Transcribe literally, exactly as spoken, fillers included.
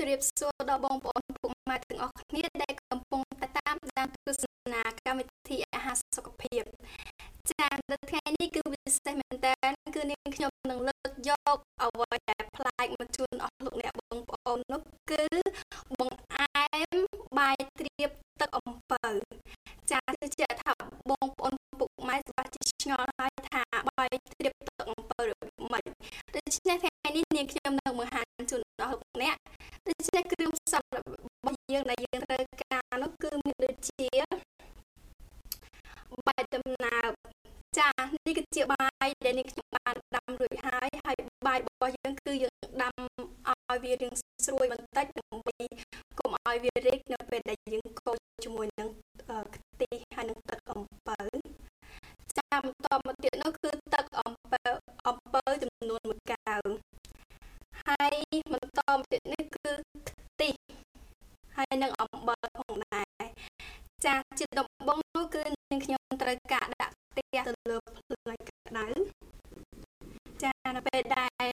រៀបសួរដល់បងប្អូនពុកម៉ែទាំងអស់គ្នាដែលកំពុងតែតាមដានទស្សនាកម្មវិធីអាហារសុខភាពចា៎នៅថ្ងៃនេះគឺពិសេសមែនតើគឺនាងខ្ញុំនឹងលើកយកអ្វីដែលប្លែកមកជូនអស់លោកអ្នកបងប្អូននោះគឺបង្អែមបាយទ្រាបទឹកអំពៅចា៎ជឿជាក់ថាបងប្អូនពុកម៉ែច្បាស់ជាឆ្ងល់ហើយថាបាយទ្រាបទឹកអំពៅរបៀបម៉េចដូច្នេះថ្ងៃនេះនាងខ្ញុំនឹងបង្ហាញជូនដល់លោកអ្នកដូច្នេះគ្រឿងផ្សំរបស់យើងដែលយើងត្រូវការនោះគឺមានដូចជាបាយដំណើបចា៎នេះគឺជាបាយដែលនាងខ្ញុំបានដាំរួចហើយហើយបាយរបស់យើងគឺយើងដាំឲ្យវារាងស្រួយបន្តិចដើម្បីកុំឲ្យវារែកនៅពេលដែលយើងកូរជាមួយនឹងខ្ទិះហើយនឹងទឹកអំពៅចា៎បន្តមកទៀតនោះគឺទឹកអំពៅអំពៅចំនួនមួយកែវហើយបន្តមកទៀតនេះគឺខ្ទិះហើយនឹងអំបិលផងដែរចា៎ជាដំបូងនោះគឺនាងខ្ញុំត្រូវការដាក់ខ្ទះទៅលើភ្លើងឲ្យក្តៅចា៎នៅពេលដែល